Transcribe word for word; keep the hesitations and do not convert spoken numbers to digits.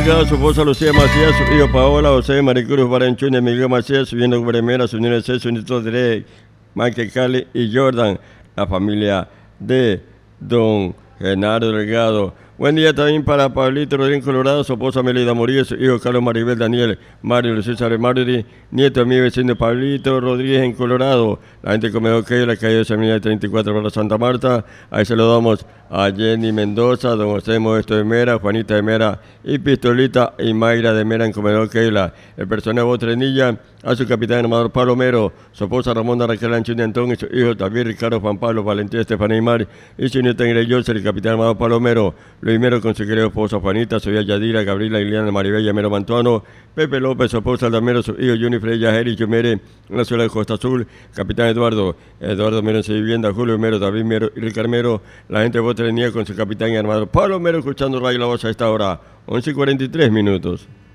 Delgado, su esposa Lucía Macías, su hijo Paola, José Maricruz Baranchuña, Miguel Macías, subiendo Bremera, su niño C, su nieto Derek, Michael Cali y Jordan, la familia de don Genaro Delgado. Buen día también para Pablito Rodríguez Colorado, su esposa Melida Murillo, su hijo Carlos Maribel Daniel, Mario César Martí, nieto de mi vecino Pablito Rodríguez en Colorado. La gente comedor que la calle de Semilla treinta y cuatro para Santa Marta. Ahí saludamos a Jenny Mendoza, don José Modesto de Mera, Juanita de Mera y Pistolita y Mayra de Mera en Comedor Keila. El personal de Botrenilla, a su capitán Amador Palomero, su esposa Ramón Raquel Anchuni Antón y su hijo también Ricardo Juan Pablo Valentín Estefanía Mar y su nieta Ingrid José, el capitán Amador Palomero, Luis Mero con su querido esposa Juanita, Sofía Yadira, Gabriela Iliana Maribella Mero Mantuano, Pepe López, su esposa Aldamero, su hijo Juni Freya, Eric Yumere, en la ciudad de Costa Azul, capitán Eduardo, Eduardo Mero en su vivienda, Julio Mero, David Mero y Ricardo Mero, la gente de Botrenilla con su capitán y armador Pablo Mero, escuchando Radio La Voz a esta hora, once y cuarenta y tres minutos.